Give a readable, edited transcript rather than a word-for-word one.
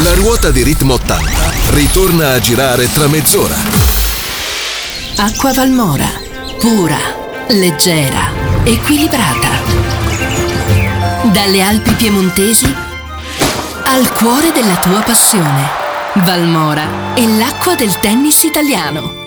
La ruota di Ritmo 80 ritorna a girare tra mezz'ora. Acqua Valmora, pura, leggera, equilibrata. Dalle Alpi piemontesi al cuore della tua passione. Valmora è l'acqua del tennis italiano.